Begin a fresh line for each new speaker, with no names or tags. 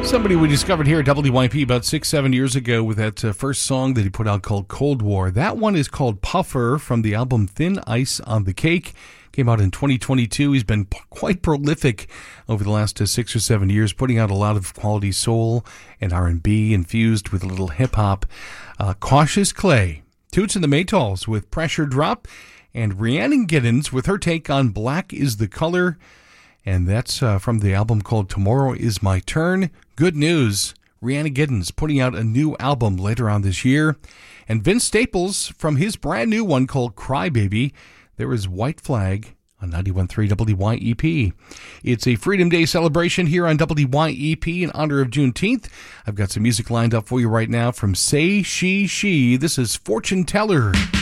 Somebody we discovered here at WYP about 6-7 years ago with that first song that he put out called Cold War. That one is called Puffer from the album Thin Ice on the Cake. Came out in 2022. He's been quite prolific over the last 6 or 7 years, putting out a lot of quality soul and R&B infused with a little hip-hop. Cautious Clay, Toots and the Maytals with Pressure Drop, and Rhiannon Giddens with her take on Black is the Color. And that's from the album called Tomorrow is My Turn. Good news, Rhiannon Giddens putting out a new album later on this year. And Vince Staples from his brand new one called Crybaby. There is White Flag on 91.3 WYEP. It's a Freedom Day celebration here on WYEP in honor of Juneteenth. I've got some music lined up for you right now from Say She She. This is Fortune Teller.